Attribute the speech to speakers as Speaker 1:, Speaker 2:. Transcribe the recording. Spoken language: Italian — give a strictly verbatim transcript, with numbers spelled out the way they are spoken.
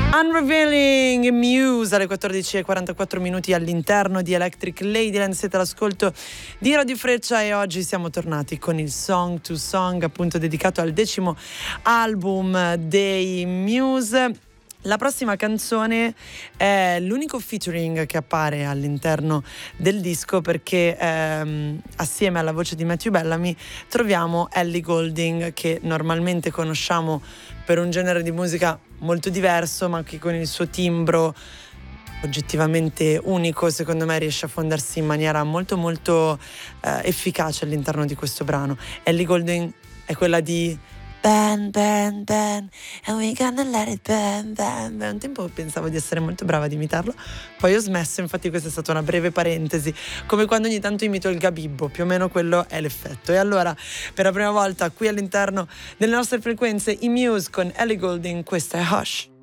Speaker 1: Unrevealing Muse alle quattordici e quarantaquattro minuti all'interno di Electric Ladyland. Siete all'ascolto di Radio Freccia e oggi siamo tornati con il Song to Song, appunto dedicato al decimo album dei Muse. La prossima canzone è l'unico featuring che appare all'interno del disco perché ehm, assieme alla voce di Matthew Bellamy troviamo Ellie Goulding, che normalmente conosciamo per un genere di musica molto diverso, ma che con il suo timbro oggettivamente unico, secondo me, riesce a fondersi in maniera molto molto eh, efficace all'interno di questo brano. Ellie Goulding è quella di Burn, burn, burn, and we gonna let it burn, burn, burn. Un tempo pensavo di essere molto brava ad imitarlo, poi ho smesso, infatti questa è stata una breve parentesi, come quando ogni tanto imito il Gabibbo, più o meno quello è l'effetto. E allora, per la prima volta qui all'interno delle nostre frequenze, i Muse con Ellie Goulding, questa è Hush.